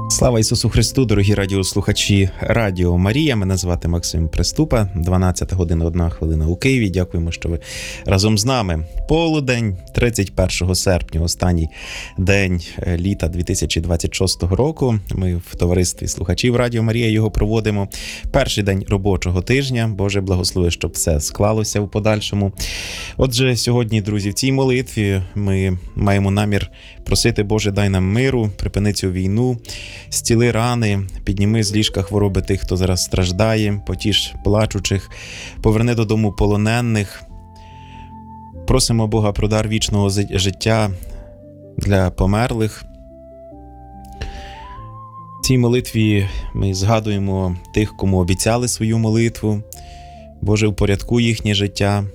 Слава Ісусу Христу, дорогі радіослухачі Радіо Марія. Мене звати Максим Приступа, 12 година 1 хвилина у Києві. Дякуємо, що ви разом з нами. Полудень, 31 серпня, останній день літа 2026 року. Ми в товаристві слухачів Радіо Марія його проводимо. Перший день робочого тижня. Боже, благослови, щоб все склалося в подальшому. Отже, сьогодні, друзі, в цій молитві ми маємо намір просити: Боже, дай нам миру, припини цю війну, зціли рани, підніми з ліжка хвороби тих, хто зараз страждає, потіш плачучих, поверни додому полонених. Просимо Бога про дар вічного життя для померлих. В цій молитві ми згадуємо тих, кому обіцяли свою молитву. Боже, упорядкуй їхнє життя.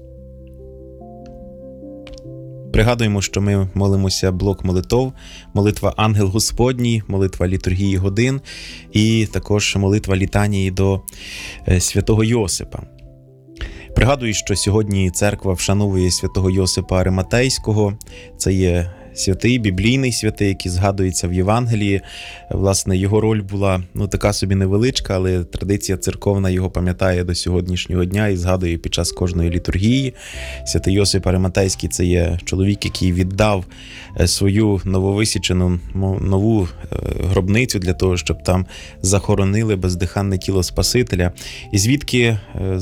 Пригадуємо, що ми молимося блок молитов, молитва Ангел Господній, молитва літургії годин і також молитва літанії до святого Йосипа. Пригадую, що сьогодні церква вшановує святого Йосипа Ариматейського. Це є святий, біблійний святий, який згадується в Євангелії. Власне, його роль була така собі невеличка, але традиція церковна його пам'ятає до сьогоднішнього дня і згадує під час кожної літургії. Святий Йосип Ариматейський – це є чоловік, який віддав свою нововисічену нову гробницю для того, щоб там захоронили бездиханне тіло Спасителя. І звідки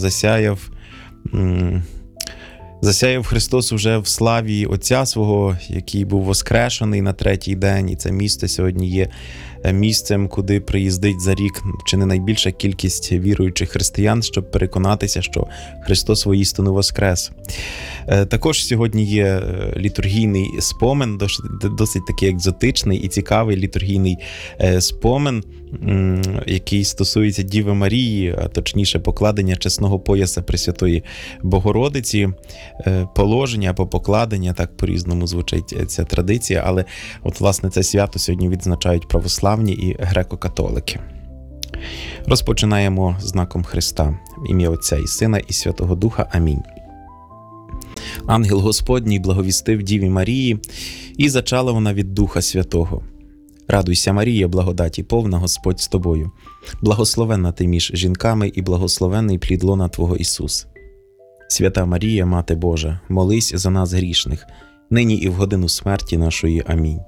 засяяв Христос уже в славі Отця свого, який був воскрешений на третій день. І це місце сьогодні є місцем, куди приїздить за рік чи не найбільша кількість віруючих християн, щоб переконатися, що Христос воістину воскрес. Також сьогодні є літургійний спомин, досить такий екзотичний і цікавий літургійний спомин, який стосується Діви Марії, а точніше покладення чесного пояса Пресвятої Богородиці, положення або покладення, так по-різному звучить ця традиція, але власне це свято сьогодні відзначають православні і греко-католики. Розпочинаємо знаком Христа. В ім'я Отця і Сина і Святого Духа. Амінь. Ангел Господній благовістив Діві Марії, і зачала вона від Духа Святого. Радуйся, Марія, благодаті повна, Господь з тобою. Благословенна ти між жінками, і благословенний плід лона Твого Ісус. Свята Марія, Мати Божа, молись за нас грішних, нині і в годину смерті нашої. Амінь.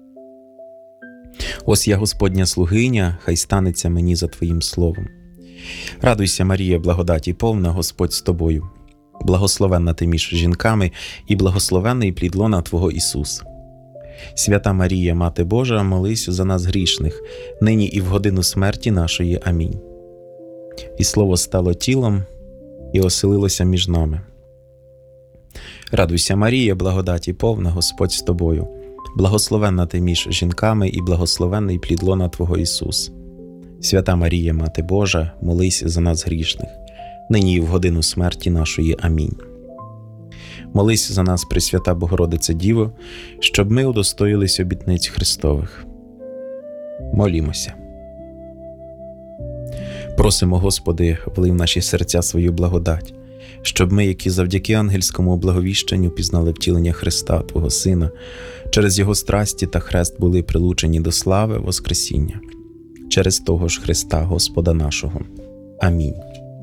Ось я, Господня слугиня, хай станеться мені за Твоїм словом. Радуйся, Марія, благодаті повна, Господь з тобою. Благословенна ти між жінками, і благословенний плід лона Твого Ісус. Свята Марія, Мати Божа, молись за нас грішних, нині і в годину смерті нашої. Амінь. І Слово стало тілом і оселилося між нами. Радуйся, Марія, благодаті повна, Господь з тобою. Благословенна ти між жінками, і благословенний плід лона Твого Ісус. Свята Марія, Мати Божа, молись за нас грішних, нині і в годину смерті нашої. Амінь. Молись за нас, Пресвята Богородице Діво, щоб ми удостоїлись обітниць Христових. Молімося. Просимо, Господи, влий в наші серця свою благодать, щоб ми, які завдяки ангельському благовіщенню пізнали втілення Христа, Твого Сина, через Його страсті та хрест були прилучені до слави Воскресіння. Через того ж Христа, Господа нашого. Амінь.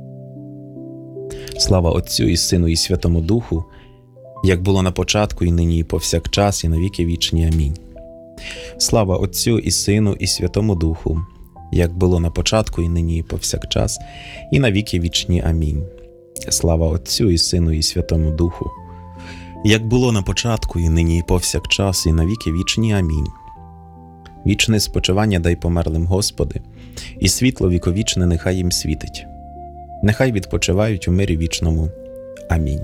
Слава Отцю і Сину і Святому Духу, як було на початку, і нині, і повсякчас, і на віки вічні. Амінь. Слава Отцю і Сину і Святому Духу, як було на початку, і нині, і повсякчас, і на віки вічні. Амінь. Слава Отцю і Сину і Святому Духу, як було на початку, і нині, і повсякчас, і на віки вічні. Амінь. Вічне спочивання дай померлим, Господи, і світло віковічне нехай їм світить. Нехай відпочивають у мирі вічному. Амінь.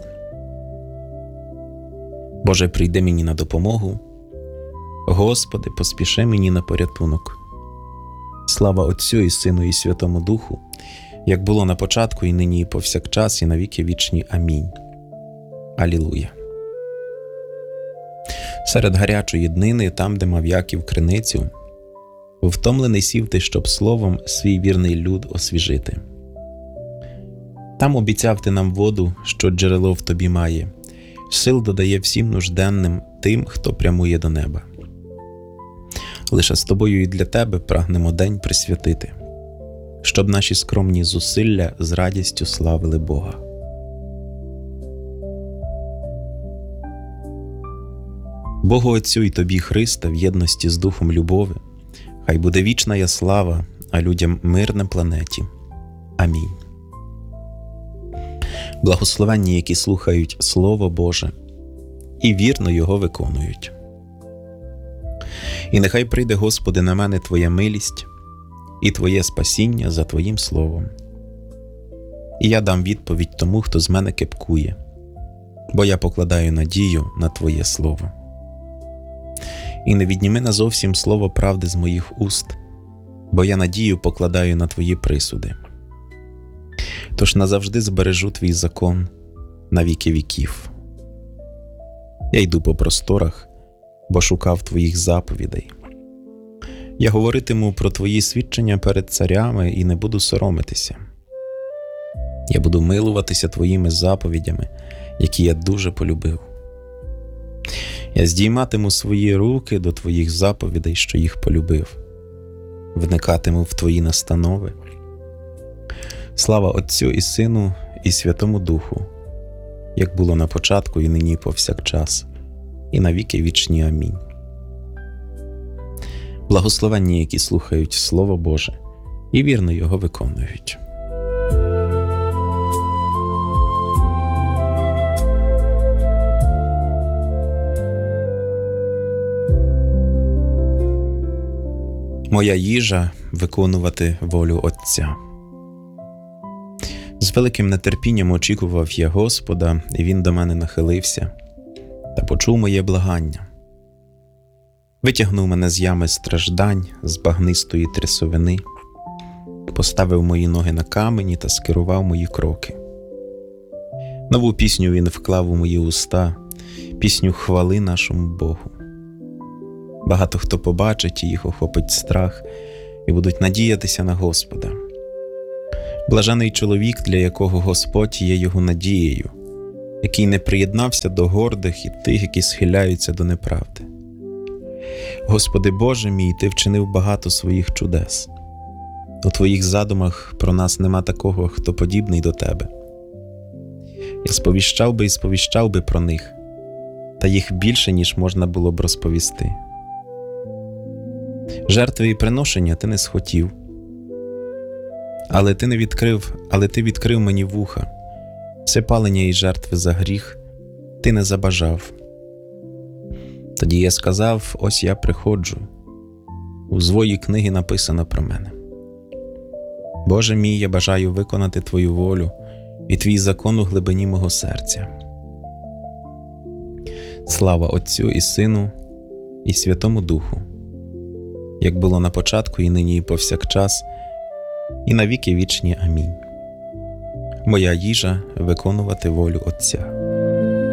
Боже, прийди мені на допомогу. Господи, поспіши мені на порятунок. Слава Отцю і Сину і Святому Духу, як було на початку, і нині, і повсякчас, і на віки вічні. Амінь. Алілуя. Серед гарячої днини, там, де мав Яків криницю, втомлений сів ти, щоб словом свій вірний люд освіжити. Там обіцяв ти нам воду, що джерело в тобі має, сил додає всім нужденним, тим, хто прямує до неба. Лише з тобою і для тебе прагнемо день присвятити, щоб наші скромні зусилля з радістю славили Бога. Богу Отцю і Тобі, Христе, в єдності з Духом любові, хай буде вічна я слава, а людям мир на планеті. Амінь. Благословенні, які слухають Слово Боже і вірно його виконують. І нехай прийде, Господи, на мене Твоя милість і Твоє спасіння за Твоїм Словом. І я дам відповідь тому, хто з мене кепкує, бо я покладаю надію на Твоє Слово. І не відніми назовсім слово правди з моїх уст, бо я надію покладаю на Твої присуди. Тож назавжди збережу Твій закон на віки віків. Я йду по просторах, бо шукав Твоїх заповідей. Я говоритиму про Твої свідчення перед царями і не буду соромитися. Я буду милуватися Твоїми заповідями, які я дуже полюбив. Я здійматиму свої руки до Твоїх заповідей, що їх полюбив. Вникатиму в Твої настанови. Слава Отцю і Сину і Святому Духу, як було на початку і нині повсякчас, і на віки вічні. Амінь. Благословенні, які слухають Слово Боже і вірно його виконують. Моя їжа – виконувати волю Отця. З великим нетерпінням очікував я Господа, і Він до мене нахилився та почув моє благання. Витягнув мене з ями страждань, з багнистої трясовини, поставив мої ноги на камені та скерував мої кроки. Нову пісню Він вклав у мої уста, пісню хвали нашому Богу. Багато хто побачить і їх охопить страх, і будуть надіятися на Господа. Блажений чоловік, для якого Господь є його надією, який не приєднався до гордих і тих, які схиляються до неправди. Господи Боже мій, Ти вчинив багато своїх чудес. У Твоїх задумах про нас нема такого, хто подібний до Тебе. Я сповіщав би і сповіщав би про них, та їх більше, ніж можна було б розповісти. Жертви і приношення Ти не схотів, але Ти відкрив мені вуха. Всепалення і жертви за гріх Ти не забажав. Тоді я сказав: ось я приходжу. У звої книги написано про мене. Боже мій, я бажаю виконати Твою волю і Твій закон у глибині мого серця. Слава Отцю і Сину і Святому Духу, як було на початку і нині і повсякчас, і на віки вічні. Амінь. Моя їжа – виконувати волю Отця.